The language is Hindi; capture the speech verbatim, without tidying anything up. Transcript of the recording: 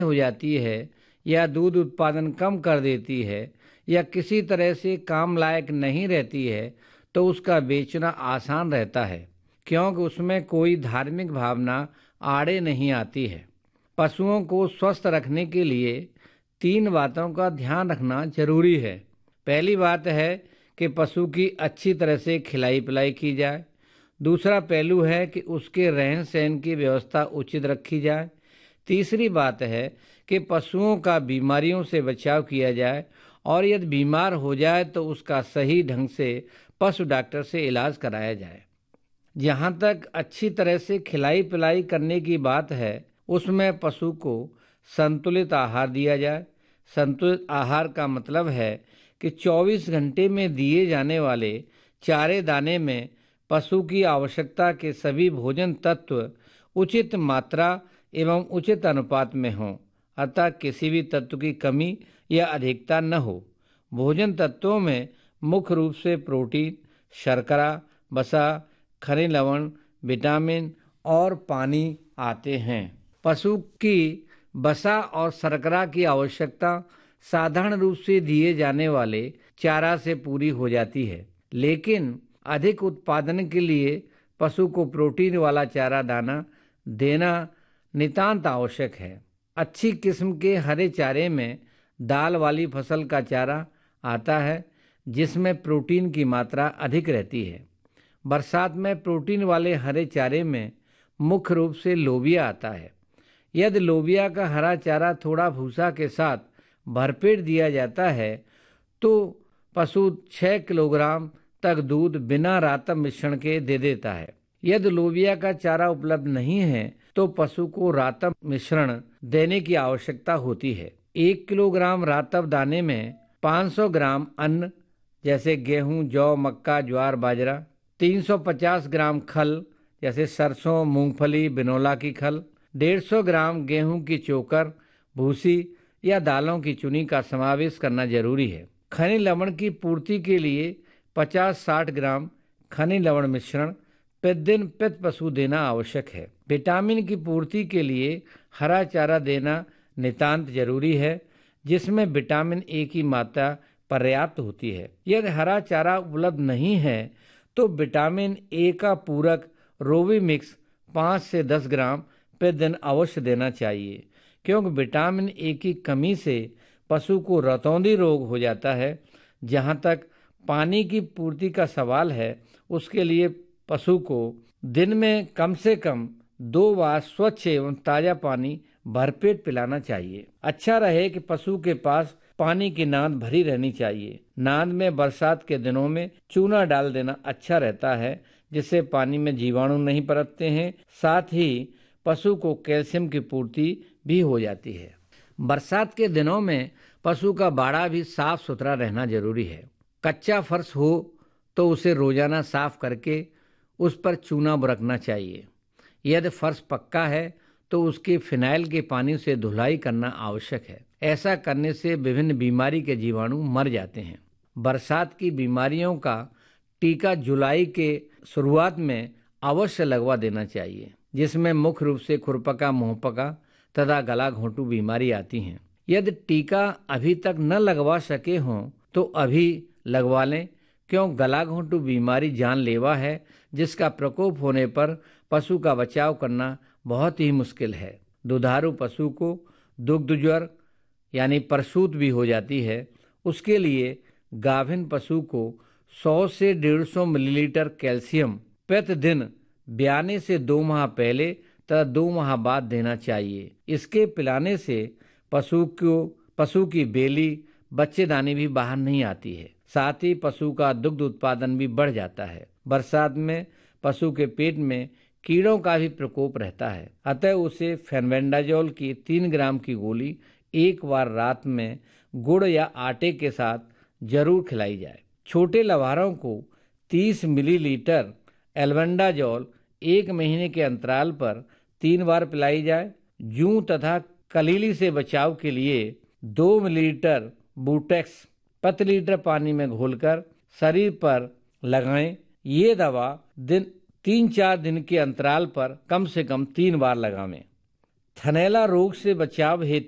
हो जाती है या दूध उत्पादन कम कर देती है या किसी तरह से काम लायक नहीं रहती है तो उसका बेचना आसान रहता है, क्योंकि उसमें कोई धार्मिक भावना आड़े नहीं आती है। पशुओं को स्वस्थ रखने के लिए तीन बातों का ध्यान रखना जरूरी है। पहली बात है कि पशु की अच्छी तरह से खिलाई पिलाई की जाए। दूसरा पहलू है कि उसके रहन सहन की व्यवस्था उचित रखी जाए। तीसरी बात है कि पशुओं का बीमारियों से बचाव किया जाए और यदि बीमार हो जाए तो उसका सही ढंग से पशु डॉक्टर से इलाज कराया जाए। जहाँ तक अच्छी तरह से खिलाई पिलाई करने की बात है, उसमें पशु को संतुलित आहार दिया जाए। संतुलित आहार का मतलब है कि चौबीस घंटे में दिए जाने वाले चारे दाने में पशु की आवश्यकता के सभी भोजन तत्व उचित मात्रा एवं उचित अनुपात में हों, अतः किसी भी तत्व की कमी या अधिकता न हो। भोजन तत्वों में मुख्य रूप से प्रोटीन, शर्करा, वसा, खनिज लवण, विटामिन और पानी आते हैं। पशु की वसा और शर्करा की आवश्यकता साधारण रूप से दिए जाने वाले चारा से पूरी हो जाती है, लेकिन अधिक उत्पादन के लिए पशु को प्रोटीन वाला चारा दाना देना नितांत आवश्यक है। अच्छी किस्म के हरे चारे में दाल वाली फसल का चारा आता है, जिसमें प्रोटीन की मात्रा अधिक रहती है। बरसात में प्रोटीन वाले हरे चारे में मुख्य रूप से लोबिया आता है। यदि लोबिया का हरा चारा थोड़ा भूसा के साथ भरपेट दिया जाता है तो पशु छः किलोग्राम तक दूध बिना रातब मिश्रण के दे देता है। यदि लोबिया का चारा उपलब्ध नहीं है तो पशु को रातब मिश्रण देने की आवश्यकता होती है। एक किलोग्राम रातब दाने में पाँच सौ ग्राम अन्न जैसे गेहूं, जौ, मक्का, ज्वार, बाजरा, तीन सौ पचास ग्राम खल जैसे सरसों, मूंगफली, बिनोला की खल, डेढ़ सौ ग्राम गेहूं की चोकर, भूसी या दालों की चुनी का समावेश करना जरूरी है। खनिज लवण की पूर्ति के लिए पचास साठ ग्राम खनिज लवण मिश्रण प्रतिदिन प्रति पशु देना आवश्यक है। विटामिन की पूर्ति के लिए हरा चारा देना नितांत जरूरी है, जिसमें विटामिन ए की मात्रा पर्याप्त होती है। यदि हरा चारा उपलब्ध नहीं है तो विटामिन ए का पूरक रोवी मिक्स पाँच से दस ग्राम प्रतिदिन अवश्य देना चाहिए, क्योंकि विटामिन ए की कमी से पशु को रतौंधी रोग हो जाता है। जहाँ तक पानी की पूर्ति का सवाल है, उसके लिए पशु को दिन में कम से कम दो बार स्वच्छ एवं ताज़ा पानी भरपेट पिलाना चाहिए। अच्छा रहे कि पशु के पास पानी की नाद भरी रहनी चाहिए। नाद में बरसात के दिनों में चूना डाल देना अच्छा रहता है, जिससे पानी में जीवाणु नहीं पनपते हैं। साथ ही पशु को कैल्शियम की पूर्ति भी हो जाती है। बरसात के दिनों में पशु का बाड़ा भी साफ सुथरा रहना जरूरी है। कच्चा फर्श हो तो उसे रोजाना साफ करके उस पर चूना बुरकना चाहिए। यदि फर्श पक्का है तो उसके फिनाइल के पानी से धुलाई करना आवश्यक है। ऐसा करने से विभिन्न बीमारी के जीवाणु मर जाते हैं। बरसात की बीमारियों का टीका जुलाई के शुरुआत में अवश्य लगवा देना चाहिए, जिसमें मुख्य रूप से खुरपका, मुंहपका तथा गला घोंटू बीमारी आती हैं। यदि टीका अभी तक न लगवा सके हों तो अभी लगवा लें, क्यों गला घोंटू बीमारी जानलेवा है, जिसका प्रकोप होने पर पशु का बचाव करना बहुत ही मुश्किल है। दुधारू पशु को दुग्ध ज्वर यानी परसूत भी हो जाती है। उसके लिए गाभिन पशु को सौ से डेढ़ सौ मिलीलीटर कैल्शियम प्रतिदिन ब्याने से दो माह पहले तथा दो माह बाद देना चाहिए। इसके पिलाने से पशु को पशु की बेली, बच्चेदानी भी बाहर नहीं आती है। साथ ही पशु का दुग्ध उत्पादन भी बढ़ जाता है। बरसात में पशु के पेट में कीड़ों का भी प्रकोप रहता है, अतः उसे फेनबेंडाजोल की तीन ग्राम की गोली एक बार रात में गुड़ या आटे के साथ जरूर खिलाई जाए। छोटे लवारों को तीस मिलीलीटर एल्बेंडाजोल एक महीने के अंतराल पर तीन बार पिलाई जाए। जूं तथा कलीली से बचाव के लिए दो मिलीलीटर बूटेक्स प्रति लीटर पानी में घोलकर शरीर पर लगाएं। ये दवा दिन तीन चार दिन के अंतराल पर कम से कम तीन बार लगावें। थनैला रोग से बचाव हेतु